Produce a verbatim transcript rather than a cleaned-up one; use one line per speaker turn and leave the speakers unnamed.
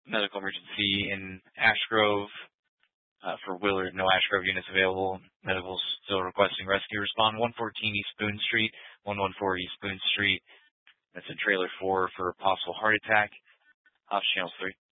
medical emergency in Ash Grove. Uh, for Willard, no Ash Grove units available. Medical's still requesting rescue. Respond one fourteen East Boone Street, one one four East Boone Street. That's in trailer four for a possible heart attack. Ops channels three.